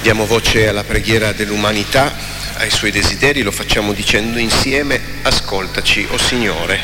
Diamo voce alla preghiera dell'umanità, ai suoi desideri, lo facciamo dicendo insieme: ascoltaci, o Signore.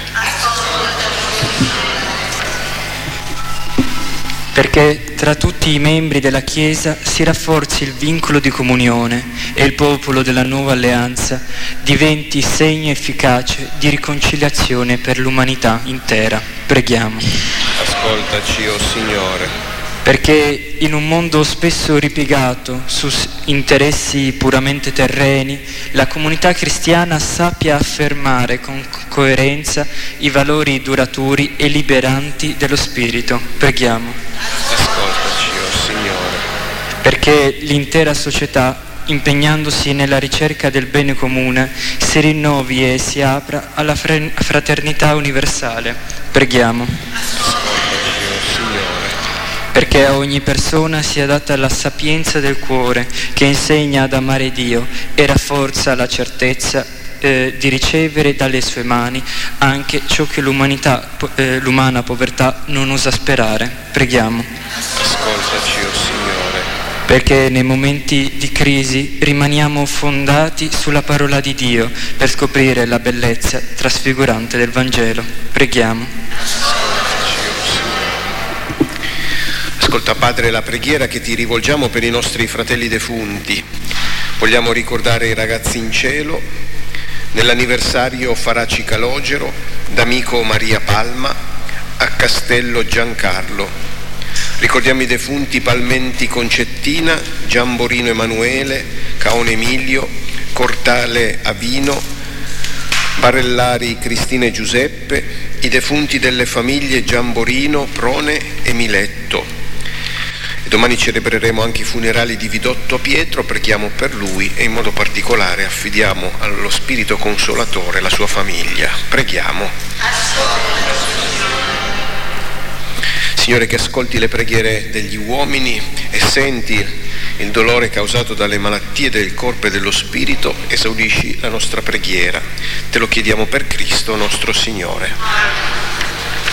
Perché tra tutti i membri della Chiesa si rafforzi il vincolo di comunione e il popolo della nuova alleanza diventi segno efficace di riconciliazione per l'umanità intera. Preghiamo. Ascoltaci, o Signore. Perché in un mondo spesso ripiegato su interessi puramente terreni, la comunità cristiana sappia affermare con coerenza i valori duraturi e liberanti dello spirito. Preghiamo. Ascoltaci, o Signore. Perché l'intera società, impegnandosi nella ricerca del bene comune, si rinnovi e si apra alla fraternità universale. Preghiamo. Perché a ogni persona sia data la sapienza del cuore che insegna ad amare Dio e rafforza la certezza di ricevere dalle sue mani anche ciò che l'umana povertà non osa sperare. Preghiamo. Ascoltaci, o Signore. Perché nei momenti di crisi rimaniamo fondati sulla parola di Dio per scoprire la bellezza trasfigurante del Vangelo. Preghiamo. Ascolta, Padre, la preghiera che ti rivolgiamo per i nostri fratelli defunti. Vogliamo ricordare i ragazzi in cielo, nell'anniversario Faraci Calogero, d'Amico Maria Palma, a Castello Giancarlo. Ricordiamo i defunti Palmenti Concettina, Giamborino Emanuele, Caone Emilio, Cortale Avino, Barellari Cristina e Giuseppe, i defunti delle famiglie Giamborino, Prone e Miletto. E domani celebreremo anche i funerali di Vidotto Pietro, preghiamo per lui e in modo particolare affidiamo allo Spirito Consolatore la sua famiglia. Preghiamo. Signore, che ascolti le preghiere degli uomini e senti il dolore causato dalle malattie del corpo e dello spirito, esaudisci la nostra preghiera. Te lo chiediamo per Cristo nostro Signore.